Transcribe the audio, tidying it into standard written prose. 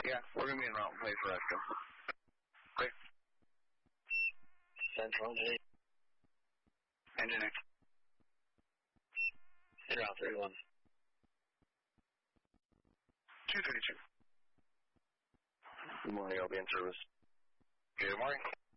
Yeah, we're going to be in route and play for Esco. Great. Central J. Engine X. In route 31. 232. Good morning, I'll be in service. Good morning.